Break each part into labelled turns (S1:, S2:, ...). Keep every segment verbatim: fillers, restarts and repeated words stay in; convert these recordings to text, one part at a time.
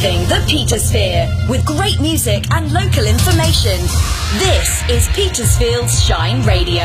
S1: Reliving the Petersphere with great music and local information. This is Petersfield's Shine Radio.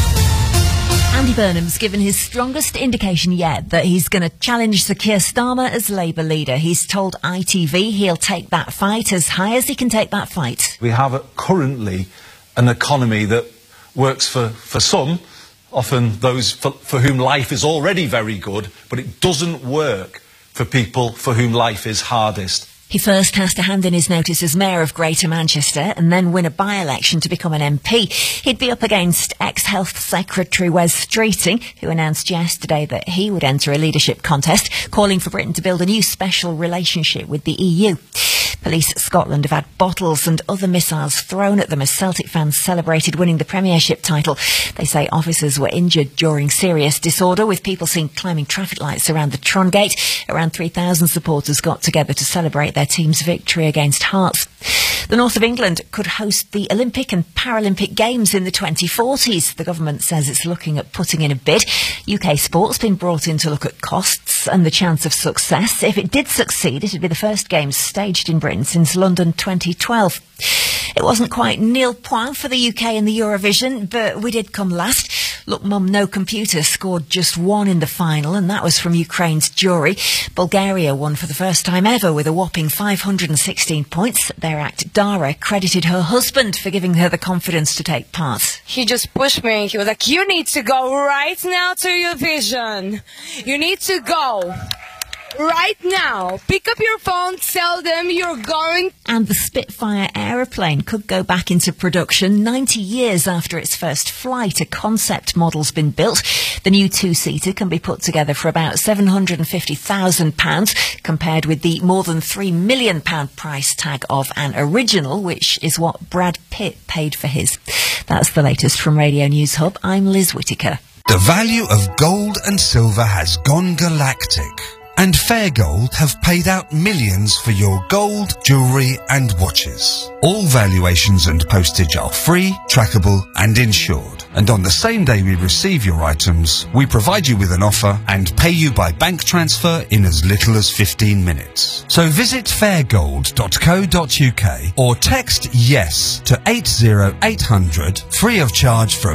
S2: Andy Burnham's given his strongest indication yet that he's going to challenge Sir Keir Starmer as Labour leader. He's told I T V he'll take that fight as high as he can take that fight.
S3: We have currently an economy that works for, for some, often those for, for whom life is already very good, but it doesn't work for people for whom life is hardest.
S2: He first has to hand in his notice as Mayor of Greater Manchester and then win a by-election to become an M P. He'd be up against ex-Health Secretary Wes Streeting, who announced yesterday that he would enter a leadership contest, calling for Britain to build a new special relationship with the E U. Police Scotland have had bottles and other missiles thrown at them as Celtic fans celebrated winning the Premiership title. They say officers were injured during serious disorder, with people seen climbing traffic lights around the Tron Gate. Around three thousand supporters got together to celebrate their team's victory against Hearts. The north of England could host the Olympic and Paralympic Games in the twenty forties. The government says it's looking at putting in a bid. U K Sport's been brought in to look at costs and the chance of success. If it did succeed, it'd be the first Games staged in Britain since London twenty twelve. It wasn't quite nil point for the U K in the Eurovision, but we did come last. Look Mum No Computer scored just one in the final, and that was from Ukraine's Jury. Bulgaria won for the first time ever with a whopping five hundred sixteen points. Their act Dara credited her husband for giving her the confidence to take part.
S4: He just pushed me. He was like, you need to go right now to Eurovision. You need to go. Right now, pick up your phone, tell them you're going.
S2: And the Spitfire aeroplane could go back into production ninety years after its first flight. A concept model's been built. The new two-seater can be put together for about seven hundred fifty thousand pounds, compared with the more than three million pounds price tag of an original, which is what Brad Pitt paid for his. That's the latest from Radio News Hub. I'm Liz Whittaker.
S5: The value of gold and silver has gone galactic. And Fair Gold have paid out millions for your gold, jewellery and watches. All valuations and postage are free, trackable and insured. And on the same day we receive your items, we provide you with an offer and pay you by bank transfer in as little as fifteen minutes. So visit fairgold dot co dot uk or text YES to eight zero eight hundred free of charge from